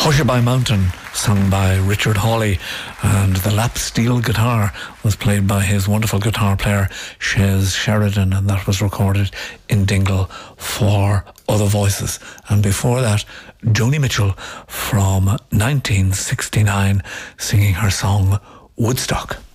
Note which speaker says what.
Speaker 1: Hushabye Mountain, sung by Richard Hawley, and the lap steel guitar was played by his wonderful guitar player Shez Sheridan, and that was recorded in Dingle for Other Voices. And before that, Joni Mitchell from 1969 singing her song Woodstock.